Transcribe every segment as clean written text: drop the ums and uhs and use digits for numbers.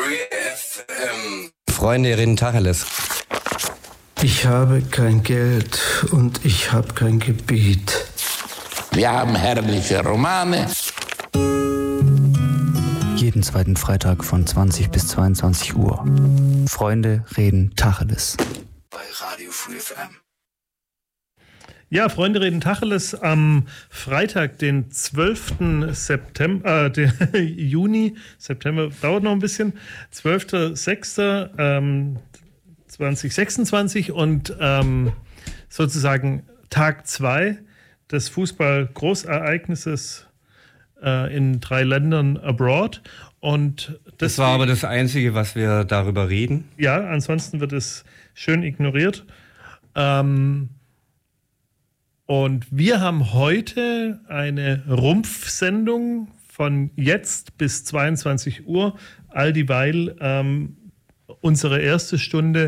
Free FM. Freunde reden Tacheles. Ich habe kein Geld und ich habe kein Gebiet. Wir haben herrliche Romane. Jeden zweiten Freitag von 20 bis 22 Uhr. Freunde reden Tacheles. Bei Radio Free FM. Ja, Freunde reden Tacheles am Freitag, den 12. September, Juni, September dauert noch ein bisschen, 12.06.2026 und sozusagen Tag 2 des Fußball-Großereignisses in 3 Ländern abroad. Und das war aber das Einzige, was wir darüber reden? Ja, ansonsten wird es schön ignoriert. Und wir haben heute eine Rumpfsendung von jetzt bis 22 Uhr, all dieweil unsere erste Stunde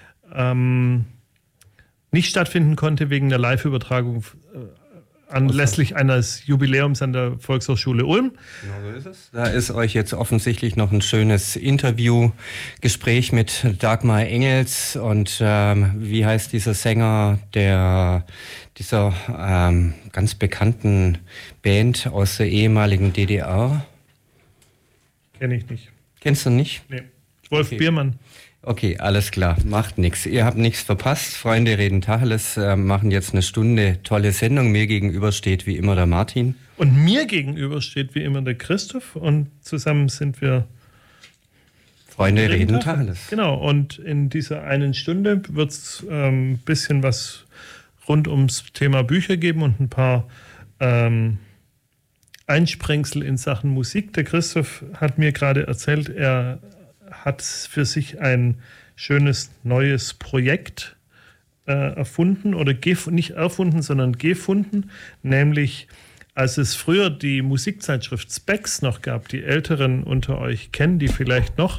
nicht stattfinden konnte wegen der Live-Übertragung anlässlich eines Jubiläums an der Volkshochschule Ulm. Genau so ist es. Da ist euch jetzt offensichtlich noch ein schönes Interviewgespräch mit Dagmar Engels und wie heißt dieser Sänger dieser ganz bekannten Band aus der ehemaligen DDR? Kenne ich nicht. Kennst du nicht? Nee. Wolf Biermann. Okay, alles klar, macht nichts. Ihr habt nichts verpasst. Freunde reden Tacheles, machen jetzt eine Stunde tolle Sendung. Mir gegenüber steht wie immer der Martin. Und mir gegenüber steht wie immer der Christoph. Und zusammen sind wir Freunde reden Tacheles. Genau, und in dieser einen Stunde wird es ein bisschen was rund ums Thema Bücher geben und ein paar Einsprengsel in Sachen Musik. Der Christoph hat mir gerade erzählt, er hat für sich ein schönes neues Projekt erfunden oder nicht erfunden, sondern gefunden, nämlich als es früher die Musikzeitschrift Spex noch gab, die Älteren unter euch kennen die vielleicht noch,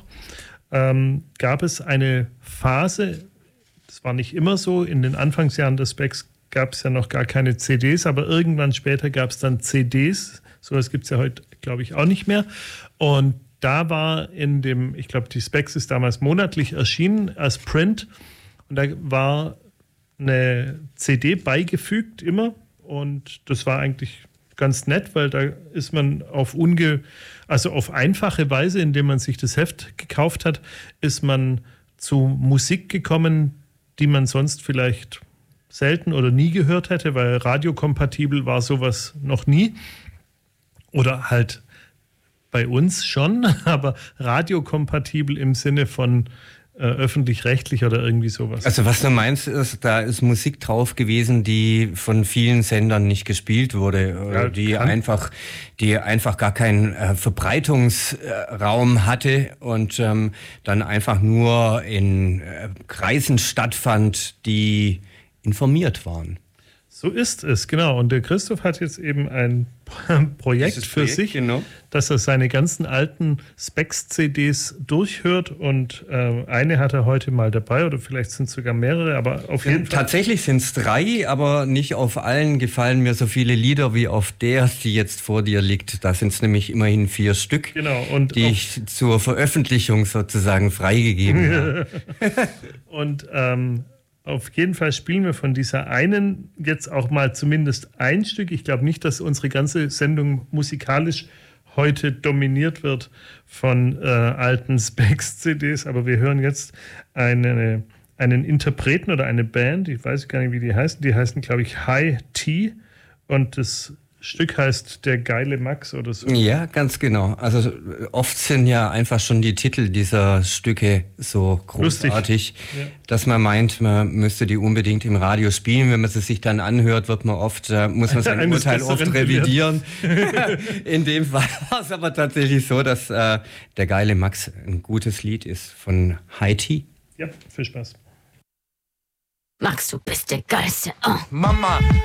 gab es eine Phase, das war nicht immer so, in den Anfangsjahren der Spex gab es ja noch gar keine CDs, aber irgendwann später gab es dann CDs, sowas gibt es ja heute, glaube ich, auch nicht mehr. Und da war ich glaube, die Spex ist damals monatlich erschienen als Print und da war eine CD beigefügt immer und das war eigentlich ganz nett, weil da ist man auf einfache Weise, indem man sich das Heft gekauft hat, ist man zu Musik gekommen, die man sonst vielleicht selten oder nie gehört hätte, weil radiokompatibel war sowas noch nie oder halt bei uns schon, aber radiokompatibel im Sinne von öffentlich-rechtlich oder irgendwie sowas. Also was du meinst, ist, da ist Musik drauf gewesen, die von vielen Sendern nicht gespielt wurde, ja, die einfach gar keinen Verbreitungsraum hatte und dann einfach nur in Kreisen stattfand, die informiert waren. So ist es, genau. Und der Christoph hat jetzt eben ein Projekt für sich, genau, dass er seine ganzen alten Spex-CDs durchhört und eine hat er heute mal dabei oder vielleicht sind es sogar mehrere, aber auf jeden Fall. Tatsächlich sind es 3, aber nicht auf allen gefallen mir so viele Lieder wie auf der, die jetzt vor dir liegt. Da sind es nämlich immerhin 4 Stück, genau, und die ich zur Veröffentlichung sozusagen freigegeben habe. Und auf jeden Fall spielen wir von dieser einen jetzt auch mal zumindest ein Stück. Ich glaube nicht, dass unsere ganze Sendung musikalisch heute dominiert wird von alten Spex-CDs, aber wir hören jetzt einen Interpreten oder eine Band, ich weiß gar nicht, wie die heißen. Die heißen, glaube ich, High Tea und das Stück heißt Der geile Max oder so. Ja, ganz genau. Also oft sind ja einfach schon die Titel dieser Stücke so großartig, ja, dass man meint, man müsste die unbedingt im Radio spielen. Wenn man sie sich dann anhört, muss man sein Urteil oft revidieren. In dem Fall war es aber tatsächlich so, dass Der geile Max ein gutes Lied ist von High Tea. Ja, viel Spaß. Max, du bist der Geilste. Oh. Mama,